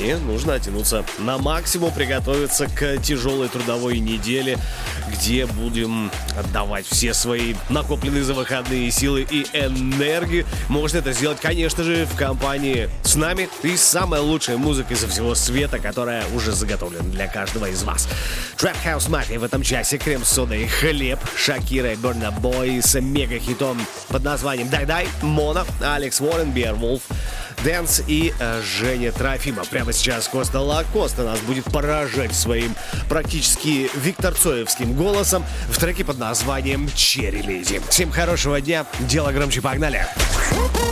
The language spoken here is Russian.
и нужно оттянуться на максимум, приготовиться к тяжелой трудовой неделе, где будем отдавать все свои накопленные за выходные силы и энергию. Можно это сделать, конечно же, в компании с нами и с самой лучшей музыкой со всего света, которая уже заготовлена для каждого из вас. Trap House Mafia в этом часе, крем с содой и хлеб, Шакира и Burna Boy с мега-хитом под названием «Дай-дай», Моно, Алекс Уоррен, Beowulf, Дэнс и Женя Трофимов. Прямо сейчас Коста Лакоста нас будет поражать своим практически Виктор Цоевским голосом в треке под названием «Черри Леди». Всем хорошего дня, дело громче, погнали!